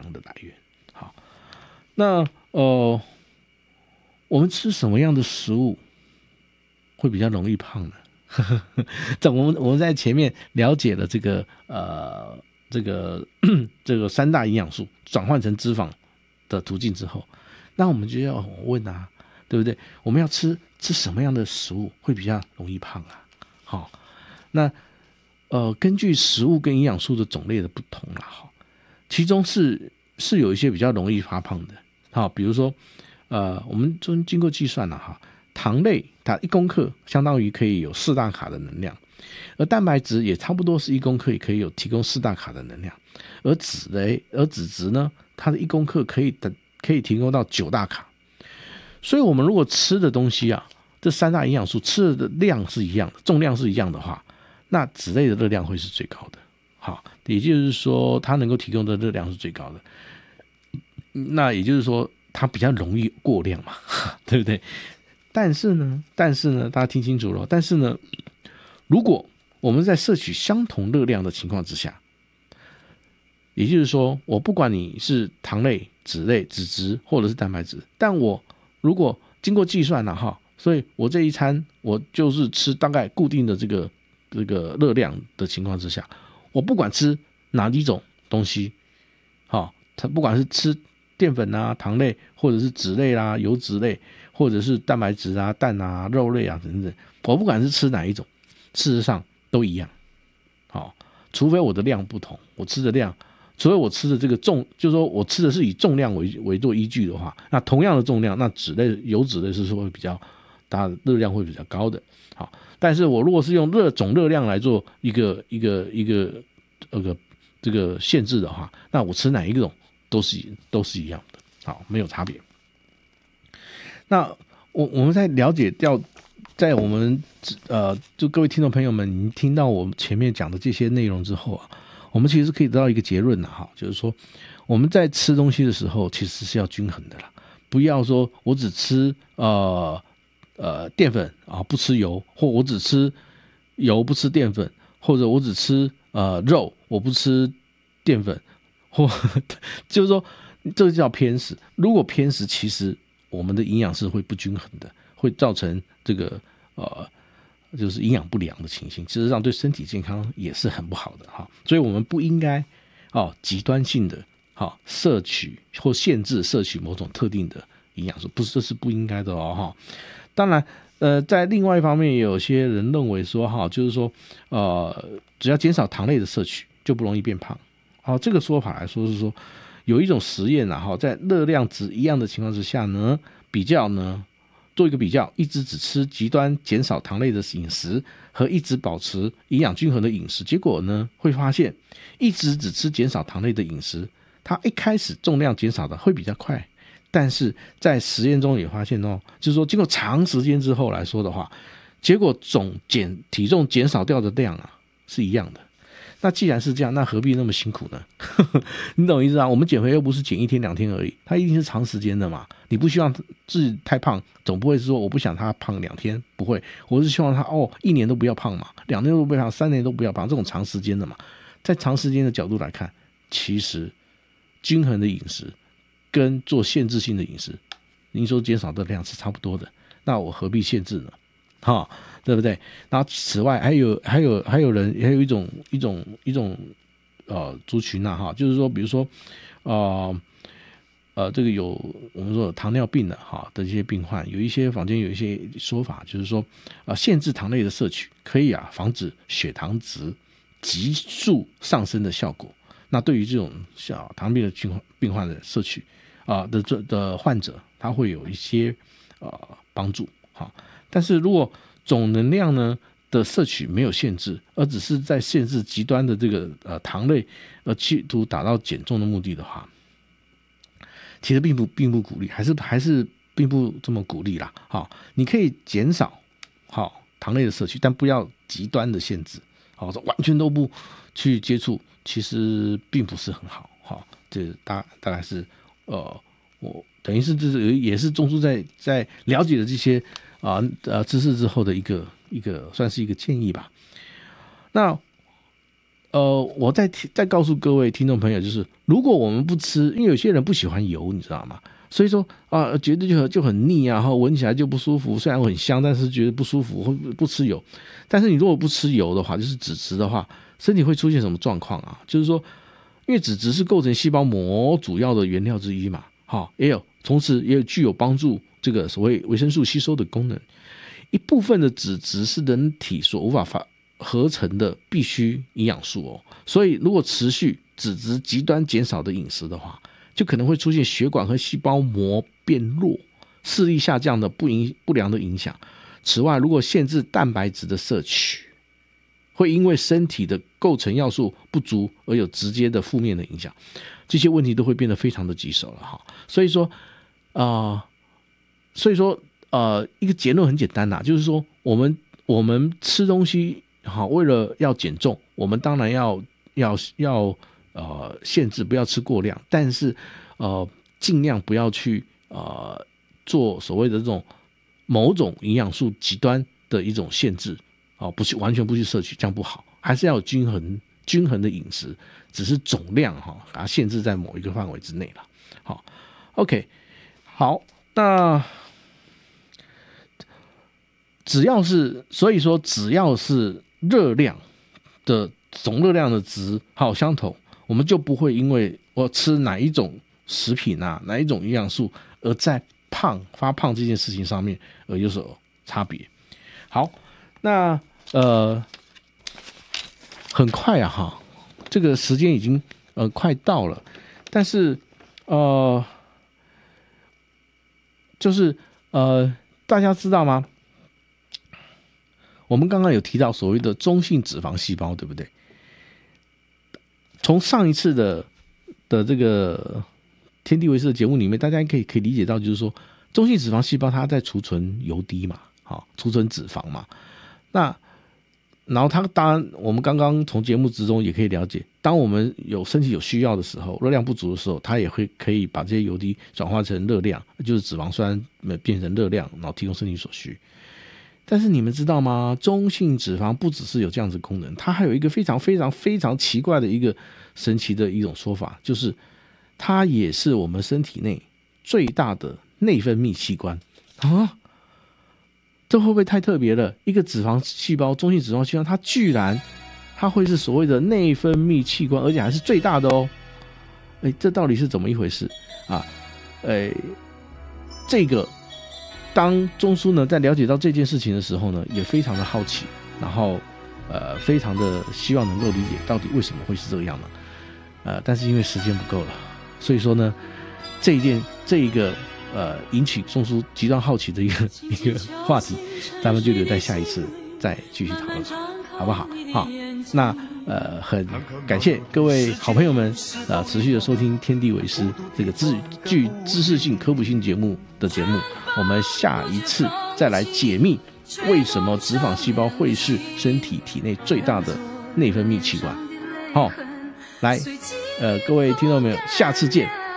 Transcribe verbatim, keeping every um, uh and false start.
量的来源。好，那呃，我们吃什么样的食物会比较容易胖呢？在我们我们在前面了解了这个呃这个这个三大营养素转换成脂肪的途径之后，那我们就要问啊，对不对？我们要吃吃什么样的食物会比较容易胖啊？好，那呃根据食物跟营养素的种类的不同啦，好，其中是是有一些比较容易发胖的，好，比如说呃我们经过计算了哈。糖类它一公克相当于可以有四大卡的能量，而蛋白质也差不多是一公克也可以有提供四大卡的能量，而脂类而脂质呢，它的一公克可以可以提供到九大卡。所以我们如果吃的东西啊，这三大营养素吃的量是一样的，重量是一样的话，那脂类的热量会是最高的。好，也就是说它能够提供的热量是最高的，那也就是说它比较容易过量嘛，对不对？但是呢，但是呢，大家听清楚了。但是呢，如果我们在摄取相同热量的情况之下，也就是说，我不管你是糖类、脂类、脂质或者是蛋白质，但我如果经过计算了哈，所以我这一餐我就是吃大概固定的这个这个热量的情况之下，我不管吃哪一种东西，好，它不管是吃淀粉啊、糖类，或者是脂类啦、油脂类，或者是蛋白质啊、蛋啊、肉类啊等等，我不管是吃哪一种，事实上都一样。好，除非我的量不同，我吃的量，除非我吃的这个重，就是说我吃的是以重量为为做依据的话，那同样的重量，那脂类、油脂类是说会比较大的热量会比较高的。好，但是我如果是用热总热量来做一个一个一个这个这个限制的话，那我吃哪一种都是都是一样的，好，没有差别。那我我们在了解掉，在我们呃，就各位听众朋友们，你听到我们前面讲的这些内容之后啊，我们其实可以得到一个结论哈，就是说我们在吃东西的时候，其实是要均衡的啦，不要说我只吃呃呃淀粉啊，不吃油，或我只吃油不吃淀粉，或者我只吃呃肉，我不吃淀粉，或就是说这个叫偏食。如果偏食，其实我们的营养是会不均衡的，会造成这个呃，就是营养不良的情形，事实上对身体健康也是很不好的哈。所以我们不应该哦极端性的哈摄取或限制摄取某种特定的营养素，不是，这是不应该的哦哈。当然，呃，在另外一方面，也有些人认为说哈，就是说呃，只要减少糖类的摄取，就不容易变胖。好，这个说法来说是说。有一种实验啊，在热量值一样的情况之下呢，比较呢，做一个比较，一直只吃极端减少糖类的饮食和一直保持营养均衡的饮食，结果呢会发现，一直只吃减少糖类的饮食，它一开始重量减少的会比较快，但是在实验中也发现哦，就是说经过长时间之后来说的话，结果总减体重减少掉的量啊是一样的。那既然是这样，那何必那么辛苦呢？你懂意思啊？我们减肥又不是减一天两天而已，它一定是长时间的嘛。你不希望自己太胖，总不会是说我不想他胖两天，不会，我是希望他哦一年都不要胖嘛，两年都不要胖，三年都不要胖，这种长时间的嘛。在长时间的角度来看，其实均衡的饮食跟做限制性的饮食，您说减少的量是差不多的，那我何必限制呢？哈，对不对？然后此外还有还有还有人还有一种一种一种呃族群啊哈，就是说比如说呃呃这个有我们说有糖尿病的哈的这些病患，有一些坊间有一些说法，就是说啊、呃、限制糖类的摄取可以啊防止血糖值急速上升的效果。那对于这种小糖尿病的病患的摄取啊、呃、的这的患者，他会有一些呃帮助哈。但是如果总能量呢的摄取没有限制，而只是在限制极端的这个呃糖类，而企图达到减重的目的的话，其实并不并不鼓励，还是还是并不这么鼓励啦。好，你可以减少好糖类的摄取，但不要极端的限制。好，完全都不去接触，其实并不是很好。好，这大大概是呃我等于是这是也是中枢在在了解了这些。啊呃知识之后的一个一个算是一个建议吧。那呃，我再再告诉各位听众朋友，就是如果我们不吃，因为有些人不喜欢油，你知道吗？所以说啊，觉得就很就很腻啊，然后闻起来就不舒服。虽然很香，但是觉得不舒服，会不吃油。但是你如果不吃油的话，就是脂质的话，身体会出现什么状况啊？就是说，因为脂质是构成细胞膜主要的原料之一嘛，好，也有同时也有具有帮助这个所谓维生素吸收的功能。一部分的脂质是人体所无法发合成的必需营养素哦，所以如果持续脂质极端减少的饮食的话，就可能会出现血管和细胞膜变弱、视力下降的不影不良的影响。此外，如果限制蛋白质的摄取，会因为身体的构成要素不足而有直接的负面的影响，这些问题都会变得非常的棘手了哈。所以说，啊、呃，所以说，呃，一个结论很简单呐，就是说，我们我们吃东西好，为了要减重，我们当然要要要呃限制不要吃过量，但是呃尽量不要去呃做所谓的这种某种营养素极端的一种限制。哦，不去完全不去摄取，这样不好，还是要有均衡均衡的饮食，只是总量哈、哦，把它限制在某一个范围之内了。好 ，OK， 好，那只要是，所以说只要是热量的总热量的值好相同，我们就不会因为我吃哪一种食品啊，哪一种营养素而在胖发胖这件事情上面而有所差别。好，那。呃，很快啊哈，这个时间已经呃快到了，但是呃，就是呃，大家知道吗？我们刚刚有提到所谓的中性脂肪细胞，对不对？从上一次的的这个天地为师的节目里面，大家可以可以理解到，就是说中性脂肪细胞它在储存油滴嘛，好，储存脂肪嘛，那。然后它当然，我们刚刚从节目之中也可以了解，当我们有身体有需要的时候，热量不足的时候，它也会可以把这些油滴转化成热量，就是脂肪酸变成热量，然后提供身体所需。但是你们知道吗？中性脂肪不只是有这样子功能，它还有一个非常非常非常奇怪的一个神奇的一种说法，就是它也是我们身体内最大的内分泌器官啊。这会不会太特别了？一个脂肪细胞，中性脂肪细胞，它居然它会是所谓的内分泌器官，而且还是最大的哦。哎，这到底是怎么一回事啊？哎，这个当中枢呢在了解到这件事情的时候呢，也非常的好奇，然后呃非常的希望能够理解到底为什么会是这个样呢？呃，但是因为时间不够了，所以说呢，这一件这一个。呃，引起中枢极端好奇的一个一个话题，咱们就留在下一次再继续讨论，好不好？好，那呃，很感谢各位好朋友们呃持续的收听天地为师这个知具知识性科普性节目的节目，我们下一次再来解密为什么脂肪细胞会是身体体内最大的内分泌器官。好，来，呃，各位听到没有？下次见。